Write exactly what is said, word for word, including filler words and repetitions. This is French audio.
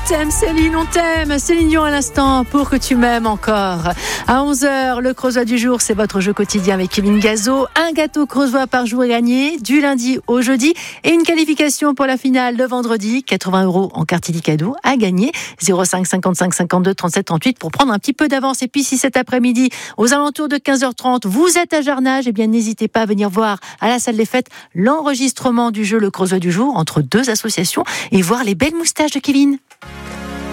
t'aime Céline, on t'aime. Céline Dion à l'instant, pour que tu m'aimes encore. À onze heures, le Creusois du jour, c'est votre jeu quotidien avec Kevin Gazo. Un gâteau Creusois par jour est gagné, du lundi au jeudi. Et une qualification pour la finale le vendredi. quatre-vingts euros en carte I D cadeau à gagner. zéro cinq cinquante-cinq cinquante-deux trente-sept trente-huit pour prendre un petit peu d'avance. Et puis si cet après-midi, aux alentours de quinze heures trente, vous êtes à Jarnage, eh bien n'hésitez pas à venir voir à la salle des fêtes l'enregistrement du jeu Le Creusois du jour entre deux associations et voir les belles moustaches de Kevin.